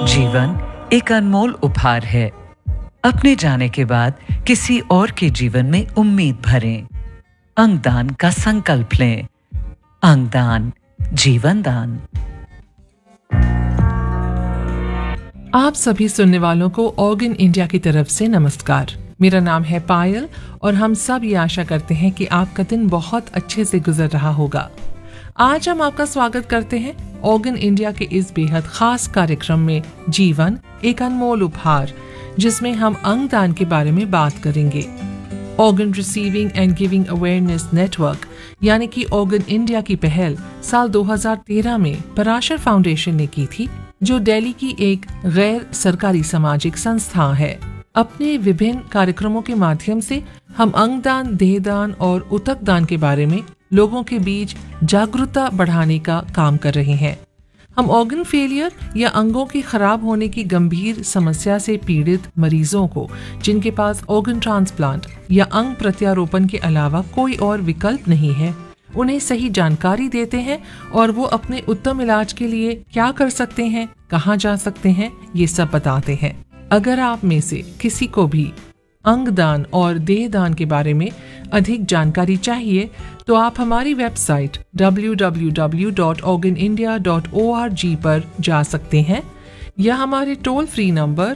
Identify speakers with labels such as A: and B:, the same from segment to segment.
A: जीवन एक अनमोल उपहार है। अपने जाने के बाद किसी और के जीवन में उम्मीद भरें। अंगदान का संकल्प लें। अंगदान जीवन दान।
B: आप सभी सुनने वालों को ऑर्गन इंडिया की तरफ से नमस्कार। मेरा नाम है पायल और हम सब ये आशा करते हैं कि आपका दिन बहुत अच्छे से गुजर रहा होगा। आज हम आपका स्वागत करते हैं ऑर्गन इंडिया के इस बेहद खास कार्यक्रम में जीवन एक अनमोल उपहार, जिसमें हम अंगदान के बारे में बात करेंगे। Organ receiving end giving awareness network यानी कि ऑर्गन इंडिया की पहल साल 2013 में पराशर फाउंडेशन ने की थी, जो दिल्ली की एक गैर सरकारी सामाजिक संस्था है। अपने विभिन्न कार्यक्रमों के माध्यम से हम अंगदान, देहदान और उतक दान के बारे में लोगों के बीच जागरूकता बढ़ाने का काम कर रहे हैं। हम ऑर्गन फेलियर या अंगों के खराब होने की गंभीर समस्या से पीड़ित मरीजों को, जिनके पास ऑर्गन ट्रांसप्लांट या अंग प्रत्यारोपण के अलावा कोई और विकल्प नहीं है, उन्हें सही जानकारी देते हैं और वो अपने उत्तम इलाज के लिए क्या कर सकते हैं, कहाँ जा सकते हैं, ये सब बताते हैं। अगर आप में से किसी को भी अंगदान और देहदान के बारे में अधिक जानकारी चाहिए तो आप हमारी वेबसाइट www.organindia.org पर जा सकते हैं या हमारे टोल फ्री नंबर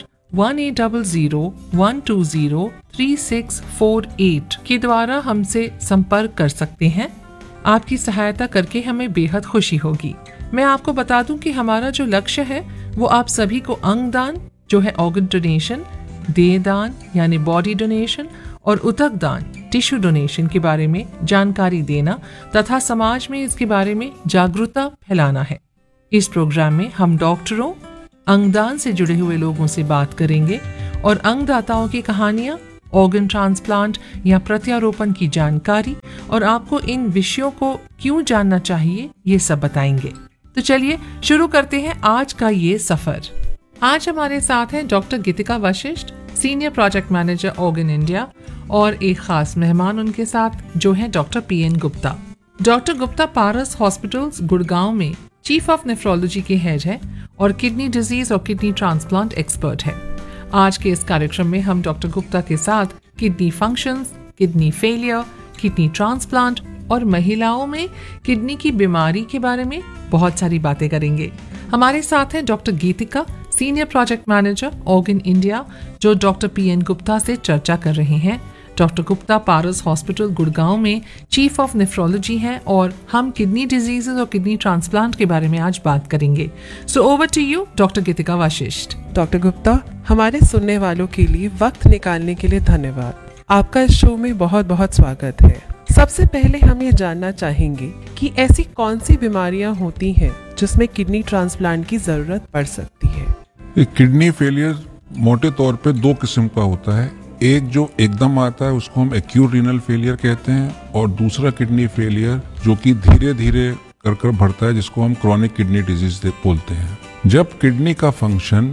B: 1800-120-3648 के द्वारा हमसे संपर्क कर सकते हैं। आपकी सहायता करके हमें बेहद खुशी होगी। मैं आपको बता दूं कि हमारा जो लक्ष्य है वो आप सभी को अंगदान, जो है ऑर्गन डोनेशन, देहदान यानी बॉडी डोनेशन और उतक दान टिश्यू डोनेशन के बारे में जानकारी देना तथा समाज में इसके बारे में जागरूकता फैलाना है। इस प्रोग्राम में हम डॉक्टरों, अंगदान से जुड़े हुए लोगों से बात करेंगे और अंगदाताओं की कहानियां, ऑर्गन ट्रांसप्लांट या प्रत्यारोपण की जानकारी और आपको इन विषयों को क्यों जानना चाहिए, ये सब बताएंगे। तो चलिए शुरू करते हैं आज का ये सफर। आज हमारे साथ हैं डॉक्टर गीतिका Vashishtha, senior project manager organ India, और एक खास मेहमान उनके साथ जो है doctor PN Gupta. Doctor Gupta पारस हॉस्पिटल्स गुड़गांव में चीफ ऑफ नेफ्रोलॉजी के हेड है और किडनी डिजीज और किडनी ट्रांसप्लांट एक्सपर्ट है। आज के इस कार्यक्रम में हम डॉक्टर गुप्ता के साथ kidney functions, kidney failure, kidney transplant और महिलाओं में किडनी की बीमारी के बारे में बहुत सारी बातें करेंगे। हमारे साथ हैं डॉक्टर गीतिका, senior project manager organ India, जो डॉक्टर PN गुप्ता से चर्चा कर रहे हैं। डॉक्टर गुप्ता पारस हॉस्पिटल गुड़गांव में चीफ ऑफ नेफ्रोलॉजी हैं और हम किडनी डिजीजेज और किडनी ट्रांसप्लांट के बारे में आज बात करेंगे। So over to you doctor Geetika Vashishtha.
C: Doctor Gupta, हमारे सुनने वालों के लिए वक्त निकालने के लिए धन्यवाद। आपका इस शो में बहुत बहुत स्वागत है। सबसे पहले हम ये जानना चाहेंगे कि ऐसी कौन सी बीमारियां होती हैं जिसमें किडनी ट्रांसप्लांट की जरूरत पड़ सकती है।
D: किडनी फेलियर मोटे तौर पे दो किस्म का होता है। एक जो एकदम आता है उसको हम एक्यूट रीनल फेलियर कहते हैं, और दूसरा किडनी फेलियर जो कि धीरे धीरे कर बढ़ता है, जिसको हम क्रॉनिक किडनी डिजीज बोलते हैं। जब किडनी का फंक्शन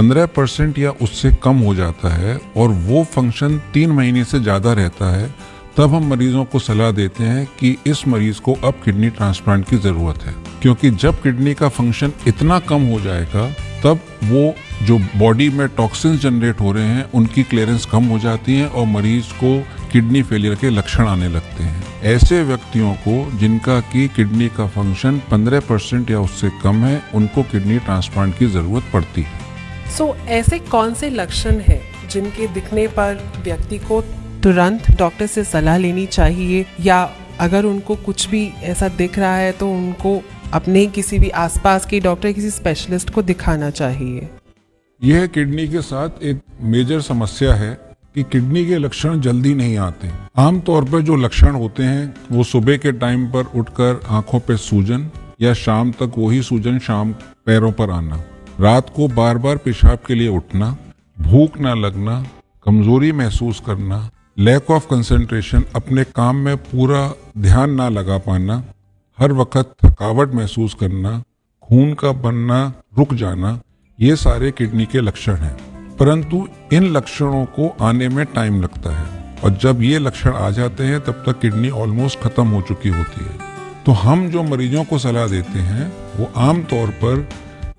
D: 15% या उससे कम हो जाता है और वो फंक्शन 3 महीने से ज्यादा रहता है, तब हम मरीजों को सलाह देते हैं कि इस मरीज को अब किडनी ट्रांसप्लांट की जरूरत है। क्योंकि जब किडनी का फंक्शन इतना कम हो जाएगा तब वो जो बॉडी में टॉक्सिन्स जनरेट हो रहे हैं उनकी क्लियरेंस कम हो जाती है और मरीज को किडनी फेलियर के लक्षण आने लगते हैं। ऐसे व्यक्तियों को जिनका की किडनी का फंक्शन 15% या उससे कम है, उनको किडनी ट्रांसप्लांट की जरूरत पड़ती है।
C: ऐसे कौन से लक्षण हैं जिनके दिखने पर व्यक्ति को तुरंत डॉक्टर से सलाह लेनी चाहिए, या अगर उनको कुछ भी ऐसा दिख रहा है तो उनको अपने किसी भी आसपास के डॉक्टर, किसी स्पेशलिस्ट को दिखाना चाहिए?
D: यह किडनी के साथ एक मेजर समस्या है कि किडनी के लक्षण जल्दी नहीं आते। आमतौर पर जो लक्षण होते हैं वो सुबह के टाइम पर उठकर आंखों पे सूजन, या शाम तक वही सूजन, शाम पैरों पर आना, रात को बार बार पेशाब के लिए उठना, भूख ना लगना, कमजोरी महसूस करना, लैक ऑफ कंसंट्रेशन, अपने काम में पूरा ध्यान ना लगा पाना, हर वक्त थकावट महसूस करना, खून का बनना रुक जाना, ये सारे किडनी के लक्षण हैं। परंतु इन लक्षणों को आने में टाइम लगता है और जब ये लक्षण आ जाते हैं तब तक किडनी ऑलमोस्ट खत्म हो चुकी होती है। तो हम जो मरीजों को सलाह देते हैं वो आम तौर पर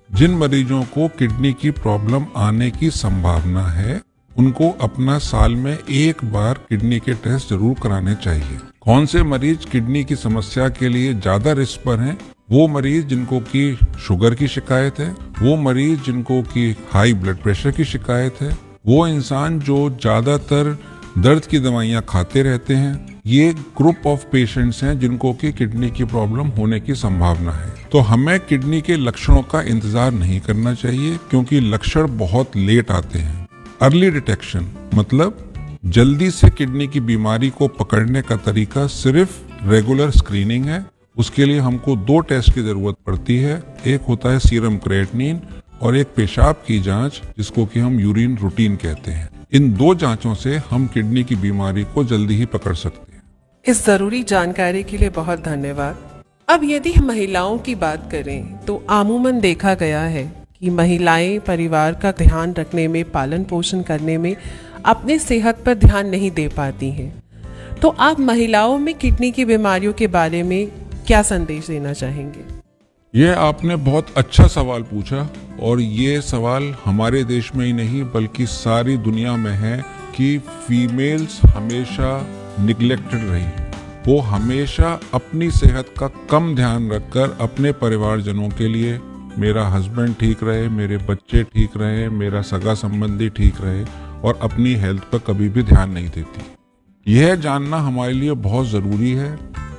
D: जिन मरीजों को किडनी की प्रॉब्लम आने की संभावना है उनको अपना साल में एक बार किडनी के टेस्ट जरूर कराने चाहिए। कौन से मरीज किडनी की समस्या के लिए ज्यादा रिस्क पर हैं? वो मरीज जिनको की शुगर की शिकायत है, वो मरीज जिनको की हाई ब्लड प्रेशर की शिकायत है, वो इंसान जो ज्यादातर दर्द की दवाइयां खाते रहते हैं। ये ग्रुप ऑफ पेशेंट्स हैं जिनको की किडनी की प्रॉब्लम होने की संभावना है। तो हमें किडनी के लक्षणों का इंतजार नहीं करना चाहिए क्योंकि लक्षण बहुत लेट आते हैं। अर्ली डिटेक्शन मतलब जल्दी से किडनी की बीमारी को पकड़ने का तरीका सिर्फ रेगुलर स्क्रीनिंग है। उसके लिए हमको 2 टेस्ट की जरूरत पड़ती है। एक होता है सीरम क्रिएटिनिन और एक पेशाब की जांच जिसको कि हम यूरिन रूटीन कहते हैं। इन 2 जांचों से हम किडनी की बीमारी को जल्दी ही पकड़ सकते हैं।
C: इस जरूरी जानकारी के लिए बहुत धन्यवाद। अब यदि हम महिलाओं की बात करें तो आमूमन देखा गया है कि महिलाएं परिवार का ध्यान रखने में, पालन पोषण करने में अपने सेहत पर ध्यान नहीं दे पाती हैं। तो आप महिलाओं में किडनी की बीमारियों के बारे में क्या संदेश देना चाहेंगे?
D: ये आपने बहुत अच्छा सवाल पूछा और ये सवाल हमारे देश में ही नहीं बल्कि सारी दुनिया में है कि फीमेल्स हमेशा निग्लेक्टेड रही। वो हमेशा अपनी सेहत का कम ध्यान रखकर अपने परिवारजनों के लिए, मेरा हस्बैंड ठीक रहे, मेरे बच्चे ठीक रहे, मेरा सगा संबंधी ठीक रहे, और अपनी हेल्थ पर कभी भी ध्यान नहीं देती। यह जानना हमारे लिए बहुत ज़रूरी है।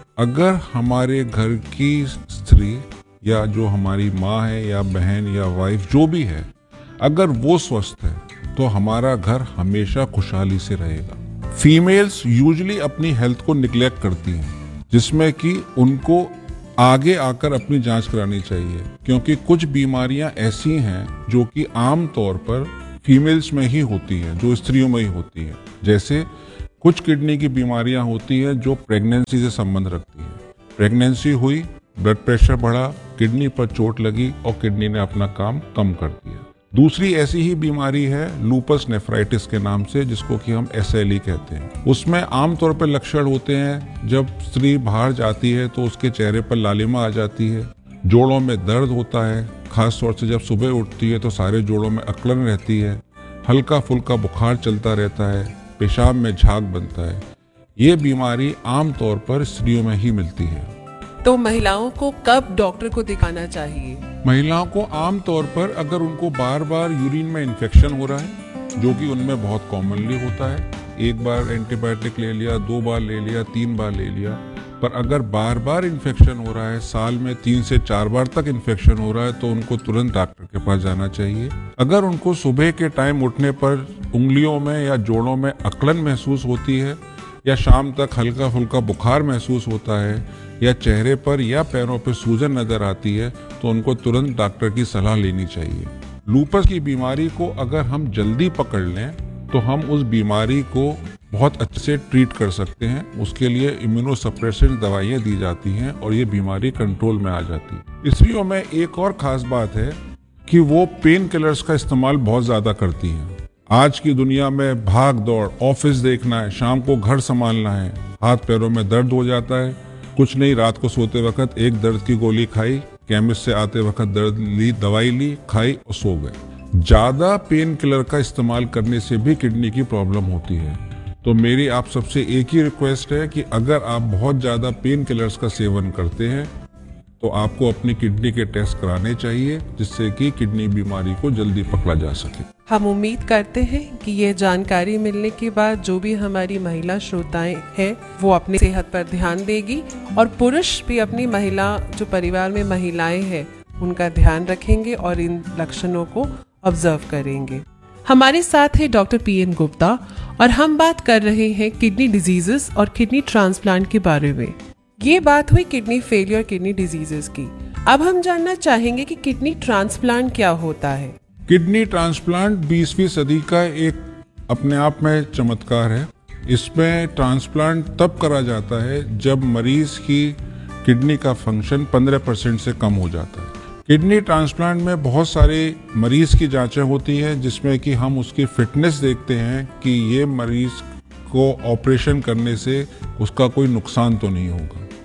D: अगर हमारे घर की स्त्री या जो हमारी माँ है या बहन या वाइफ जो भी है, अगर वो स्वस्थ है तो हमारा घर हमेशा खुशहाली से रहेगा। फीमेल्स यूजुअली अपनी हेल्थ को निग्लेक्ट करती हैं जिसमें कि उनको आगे आकर अपनी जांच करानी चाहिए क्योंकि कुछ बीमारियां ऐसी हैं जो कि आम तौर पर फीमेल्स में ही होती हैं, जो स्त्रियों में ही होती हैं। जैसे कुछ किडनी की बीमारियां होती हैं जो प्रेगनेंसी से संबंध रखती हैं। प्रेगनेंसी हुई, ब्लड प्रेशर बढ़ा, किडनी पर चोट लगी और किडनी ने अपना काम कम कर दिया। दूसरी ऐसी ही बीमारी है लूपस नेफ्राइटिस के नाम से, जिसको कि हम SLE कहते हैं। उसमें आमतौर पर लक्षण होते हैं जब स्त्री बाहर जाती है तो उसके चेहरे पर लालिमा आ जाती है, जोड़ों में दर्द होता है, खास तौर से जब सुबह उठती है तो सारे जोड़ों में अकड़न रहती है, हल्का फुल्का बुखार चलता रहता है, पेशाब में झाग बनता है। ये बीमारी आमतौर पर स्त्रियों में ही मिलती है।
C: तो महिलाओं को कब डॉक्टर को दिखाना चाहिए?
D: महिलाओं को आमतौर पर अगर उनको बार बार यूरिन में इन्फेक्शन हो रहा है, जो कि उनमें बहुत कॉमनली होता है, एक बार एंटीबायोटिक ले लिया, 2 बार ले लिया, 3 बार ले लिया, पर अगर बार बार इन्फेक्शन हो रहा है, साल में 3 से 4 बार तक इन्फेक्शन हो रहा है, तो उनको तुरंत डॉक्टर के पास जाना चाहिए। अगर उनको सुबह के टाइम उठने पर उंगलियों में या जोड़ों में अकड़न महसूस होती है या शाम तक हल्का फुल्का बुखार महसूस होता है या चेहरे पर या पैरों पर सूजन नजर आती है, तो उनको तुरंत डॉक्टर की सलाह लेनी चाहिए। लूपस की बीमारी को अगर हम जल्दी पकड़ लें तो हम उस बीमारी को बहुत अच्छे से ट्रीट कर सकते हैं। उसके लिए इम्यूनोसप्रेसेंट दवाइयाँ दी जाती हैं और ये बीमारी कंट्रोल में आ जाती है। स्त्रियों में एक और खास बात है कि वो पेन किलर्स का इस्तेमाल बहुत ज़्यादा करती हैं। आज की दुनिया में भाग दौड़, ऑफिस देखना है, शाम को घर संभालना है, हाथ पैरों में दर्द हो जाता है, कुछ नहीं, रात को सोते वक्त एक दर्द की गोली खाई, केमिस्ट से आते वक्त दर्द ली, दवाई ली, खाई और सो गए। ज्यादा पेन किलर का इस्तेमाल करने से भी किडनी की प्रॉब्लम होती है। तो मेरी आप सबसे एक ही रिक्वेस्ट है कि अगर आप बहुत ज्यादा पेन किलर्स का सेवन करते हैं तो आपको अपनी किडनी के टेस्ट कराने चाहिए, जिससे कि किडनी बीमारी को जल्दी पकड़ा जा सके।
C: हम उम्मीद करते हैं कि ये जानकारी मिलने के बाद जो भी हमारी महिला श्रोताएं हैं वो अपनी सेहत पर ध्यान देगी और पुरुष भी अपनी महिला, जो परिवार में महिलाएं हैं, उनका ध्यान रखेंगे और इन लक्षणों को ऑब्जर्व करेंगे। हमारे साथ है डॉक्टर PN गुप्ता और हम बात कर रहे हैं किडनी डिजीजेस और किडनी ट्रांसप्लांट के बारे में। ये बात हुई किडनी फेलियर, किडनी डिजीजेस की। अब हम जानना चाहेंगे कि किडनी ट्रांसप्लांट क्या होता है।
D: किडनी ट्रांसप्लांट 20वीं सदी का एक अपने आप में चमत्कार है। इसमें ट्रांसप्लांट तब करा जाता है जब मरीज की किडनी का फंक्शन 15% से कम हो जाता है। किडनी ट्रांसप्लांट में बहुत सारे मरीज की जांचें होती हैं जिसमें कि हम उसकी फिटनेस देखते हैं कि ये मरीज को ऑपरेशन करने से उसका कोई नुकसान तो नहीं होगा।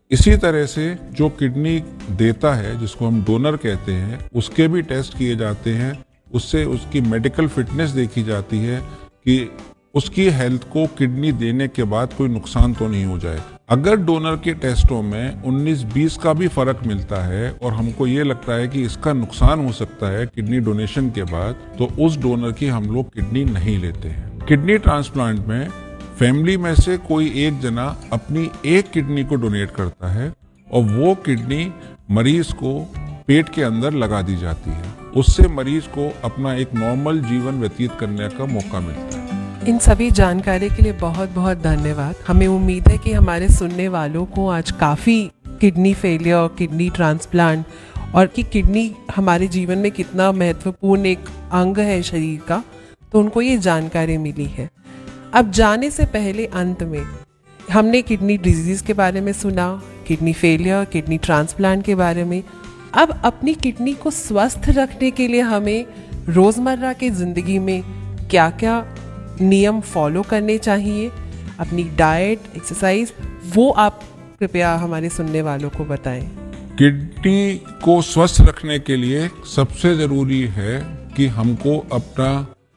D: इसी तरह से जो किडनी देता है, जिसको हम डोनर कहते हैं, उसके भी टेस्ट किए जाते हैं। उससे उसकी मेडिकल फिटनेस देखी जाती है कि उसकी हेल्थ को किडनी देने के बाद कोई नुकसान तो नहीं हो जाए। अगर डोनर के टेस्टों में 19-20 का भी फर्क मिलता है और हमको ये लगता है कि इसका नुकसान हो सकता है किडनी डोनेशन के बाद, तो उस डोनर की हम लोग किडनी नहीं लेते हैं। किडनी ट्रांसप्लांट में फैमिली में से कोई एक जना अपनी एक किडनी को डोनेट करता है और वो किडनी मरीज को पेट के अंदर लगा दी जाती है। उससे मरीज को अपना एक नॉर्मल जीवन व्यतीत करने का मौका मिलता है।
C: इन सभी जानकारी के लिए बहुत बहुत धन्यवाद। हमें उम्मीद है कि हमारे सुनने वालों को आज काफ़ी किडनी फेलियर, किडनी ट्रांसप्लांट और कि किडनी हमारे जीवन में कितना महत्वपूर्ण एक अंग है शरीर का, तो उनको ये जानकारी मिली है। अब जाने से पहले अंत में हमने किडनी डिजीज़ के बारे में सुना, किडनी फेलियर, किडनी ट्रांसप्लांट के बारे में। अब अपनी किडनी को स्वस्थ रखने के लिए हमें रोज़मर्रा की ज़िंदगी में क्या क्या नियम फॉलो करने चाहिए, अपनी डाइट, एक्सरसाइज, वो आप कृपया हमारे सुनने वालों को बताएं।
D: किडनी को स्वस्थ रखने के लिए सबसे जरूरी है कि हमको अपना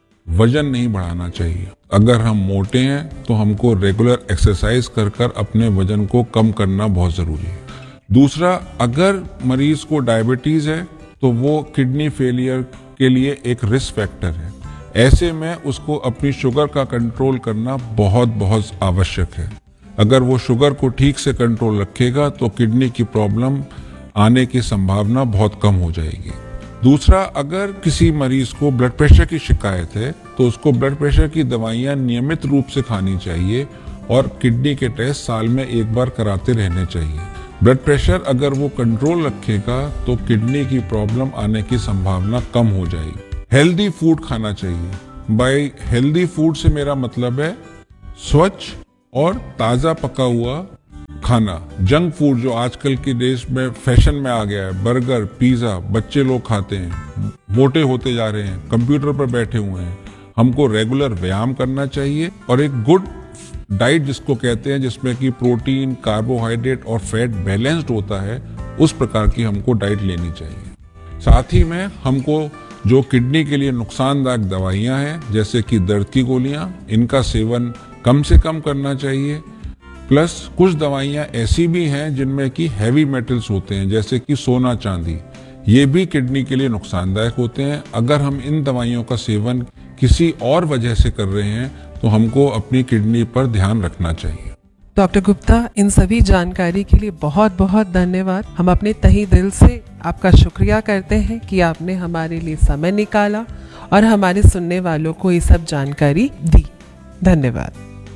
D: वजन नहीं बढ़ाना चाहिए। अगर हम मोटे हैं तो हमको रेगुलर एक्सरसाइज कर कर अपने वजन को कम करना बहुत जरूरी है। दूसरा, अगर मरीज को डायबिटीज है तो वो किडनी फेलियर के लिए एक रिस्क फैक्टर है। ऐसे में उसको अपनी शुगर का कंट्रोल करना बहुत बहुत आवश्यक है। अगर वो शुगर को ठीक से कंट्रोल रखेगा तो किडनी की प्रॉब्लम आने की संभावना बहुत कम हो जाएगी। दूसरा, अगर किसी मरीज को ब्लड प्रेशर की शिकायत है तो उसको ब्लड प्रेशर की दवाइयाँ नियमित रूप से खानी चाहिए और किडनी के टेस्ट साल में एक बार कराते रहने चाहिए। ब्लड प्रेशर अगर वो कंट्रोल रखेगा तो किडनी की प्रॉब्लम आने की संभावना कम हो जाएगी। हेल्दी फूड खाना चाहिए। बाय हेल्दी फूड से मेरा मतलब है स्वच्छ और ताज़ा पका हुआ खाना। जंक फूड जो आजकल के देश में फैशन में आ गया है, बर्गर, पिज़्ज़ा बच्चे लोग खाते हैं, मोटे होते जा रहे हैं, कंप्यूटर पर बैठे हुए हैं। हमको रेगुलर व्यायाम करना चाहिए और एक गुड डाइट जिसको कहते हैं, जिसमें कि प्रोटीन, कार्बोहाइड्रेट और फैट बैलेंस्ड होता है, उस प्रकार की हमको डाइट लेनी चाहिए। साथ ही में हमको जो किडनी के लिए नुकसानदायक दवाइयां हैं, जैसे कि दर्द की गोलियां, इनका सेवन कम से कम करना चाहिए। प्लस कुछ दवाइयां ऐसी भी हैं जिनमें कि हैवी मेटल्स होते हैं, जैसे कि सोना, चांदी, ये भी किडनी के लिए नुकसानदायक होते हैं। अगर हम इन दवाइयों का सेवन किसी और वजह से कर रहे हैं तो हमको अपनी किडनी पर ध्यान रखना चाहिए।
C: डॉक्टर गुप्ता, इन सभी जानकारी के लिए बहुत बहुत धन्यवाद। हम अपने तहे दिल से आपका शुक्रिया करते हैं कि आपने हमारे लिए समय निकाला और हमारे सुनने वालों को ये सब जानकारी दी। धन्यवाद।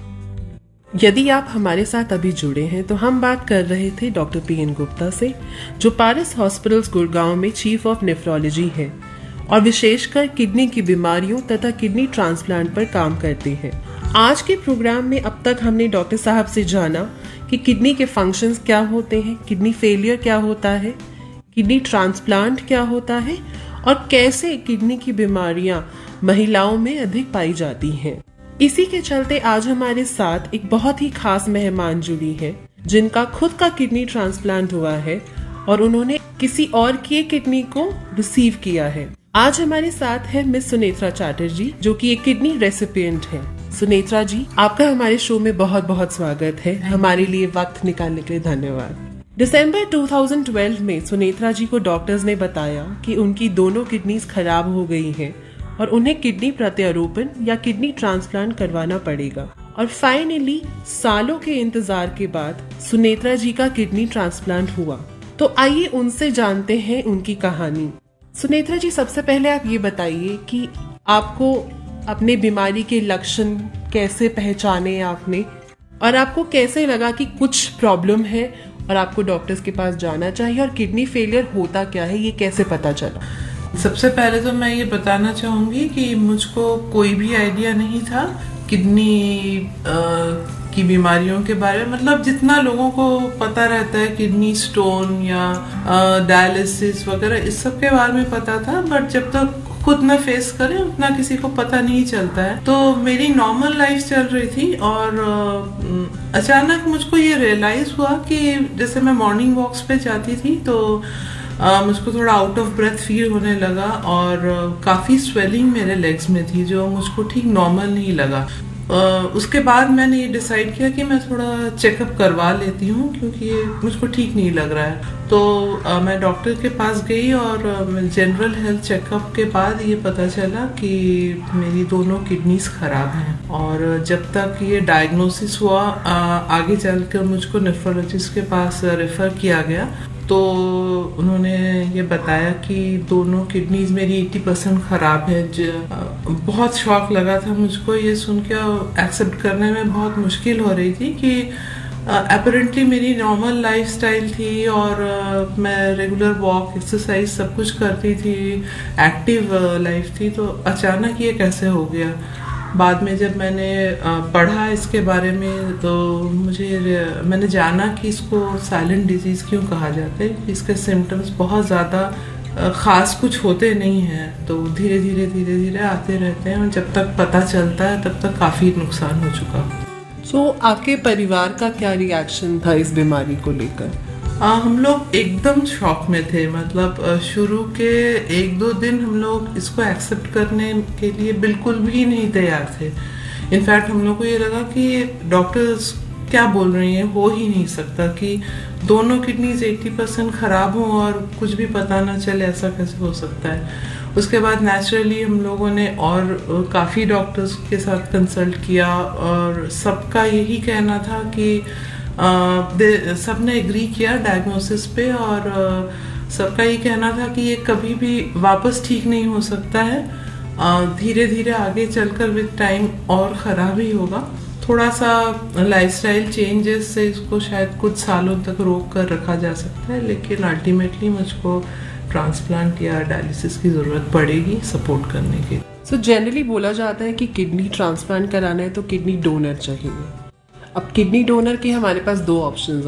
C: यदि आप हमारे साथ अभी जुड़े हैं तो हम बात कर रहे थे डॉक्टर PN गुप्ता से, जो पारस हॉस्पिटल्स गुड़गांव में चीफ ऑफ नेफ्रोलॉजी है और विशेषकर किडनी की बीमारियों तथा किडनी ट्रांसप्लांट पर काम करते हैं। आज के प्रोग्राम में अब तक हमने डॉक्टर साहब से जाना कि किडनी के फंक्शंस क्या होते हैं, किडनी फेलियर क्या होता है, किडनी ट्रांसप्लांट क्या होता है और कैसे किडनी की बीमारियां महिलाओं में अधिक पाई जाती हैं। इसी के चलते आज हमारे साथ एक बहुत ही खास मेहमान जुड़ी है, जिनका खुद का किडनी ट्रांसप्लांट हुआ है और उन्होंने किसी और की किडनी को रिसीव किया है। आज हमारे साथ है मिस सुनेत्रा चैटर्जी, जो कि एक किडनी रेसिपिएंट है। सुनेत्रा जी, आपका हमारे शो में बहुत बहुत स्वागत है। हमारे लिए वक्त निकालने के लिए धन्यवाद। दिसंबर 2012 में सुनेत्रा जी को डॉक्टर्स ने बताया कि उनकी दोनों किडनीज खराब हो गई हैं और उन्हें किडनी प्रत्यारोपण या किडनी ट्रांसप्लांट करवाना पड़ेगा। और फाइनली सालों के इंतजार के बाद सुनेत्रा जी का किडनी ट्रांसप्लांट हुआ। तो आइए उनसे जानते हैं उनकी कहानी। सुनेत्रा जी, सबसे पहले आप ये बताइए कि आपको अपने बीमारी के लक्षण कैसे पहचाने आपने और आपको कैसे लगा कि कुछ प्रॉब्लम है और आपको डॉक्टर्स के पास जाना चाहिए, और किडनी फेलियर होता क्या है ये कैसे पता चला?
E: सबसे पहले तो मैं ये बताना चाहूँगी कि मुझको कोई भी आइडिया नहीं था किडनी की बीमारियों के बारे में। मतलब जितना लोगों को पता रहता है किडनी स्टोन या डायलिसिस वगैरह, इस सब के बारे में पता था, बट जब तक खुद न फेस करें उतना किसी को पता नहीं चलता है। तो मेरी नॉर्मल लाइफ चल रही थी और अचानक मुझको ये रियलाइज हुआ कि जैसे मैं मॉर्निंग वॉक्स पे जाती थी तो मुझको थोड़ा आउट ऑफ ब्रेथ फील होने लगा और काफ़ी स्वेलिंग मेरे लेग्स में थी जो मुझको ठीक नॉर्मल नहीं लगा। उसके बाद मैंने ये डिसाइड किया कि मैं थोड़ा चेकअप करवा लेती हूँ क्योंकि ये मुझको ठीक नहीं लग रहा है। तो मैं डॉक्टर के पास गई और जनरल हेल्थ चेकअप के बाद ये पता चला कि मेरी दोनों किडनीज खराब हैं और जब तक ये डायग्नोसिस हुआ आगे चलकर मुझको नेफ्रोलॉजिस्ट के पास रेफ़र किया गया तो उन्होंने ये बताया कि दोनों किडनीज मेरी 80% ख़राब है। बहुत शॉक लगा था मुझको ये सुन के, एक्सेप्ट करने में बहुत मुश्किल हो रही थी कि अपरेंटली मेरी नॉर्मल लाइफस्टाइल थी और मैं रेगुलर वॉक एक्सरसाइज सब कुछ करती थी, एक्टिव लाइफ थी, तो अचानक ये कैसे हो गया। बाद में जब मैंने पढ़ा इसके बारे में तो मैंने जाना कि इसको साइलेंट डिजीज़ क्यों कहा जाता है। इसके सिम्टम्स बहुत ज़्यादा ख़ास कुछ होते नहीं हैं, तो धीरे धीरे आते रहते हैं और जब तक पता चलता है तब तक काफ़ी नुकसान हो चुका।
C: सो आपके परिवार का क्या रिएक्शन था इस बीमारी को लेकर?
E: हम लोग एकदम शॉक में थे। मतलब शुरू के 1-2 दिन हम लोग इसको एक्सेप्ट करने के लिए बिल्कुल भी नहीं तैयार थे। इनफैक्ट हम लोग को ये लगा कि डॉक्टर्स क्या बोल रही हैं, हो ही नहीं सकता कि दोनों किडनीज 80% ख़राब हों और कुछ भी पता ना चले, ऐसा कैसे हो सकता है। उसके बाद नेचुरली हम लोगों ने और काफ़ी डॉक्टर्स के साथ कंसल्ट किया और सबका यही कहना था कि सब ने एग्री किया डायग्नोसिस पे और सबका ये कहना था कि ये कभी भी वापस ठीक नहीं हो सकता है, धीरे धीरे आगे चलकर विद टाइम और ख़राब ही होगा। थोड़ा सा लाइफस्टाइल चेंजेस से इसको शायद कुछ सालों तक रोक कर रखा जा सकता है, लेकिन अल्टीमेटली मुझको ट्रांसप्लांट या डायलिसिस की ज़रूरत पड़ेगी सपोर्ट करने के।
C: सो जनरली बोला जाता है कि किडनी ट्रांसप्लांट कराना है तो किडनी डोनर चाहिए। अब किडनी डोनर के हमारे पास 2 ऑप्शंस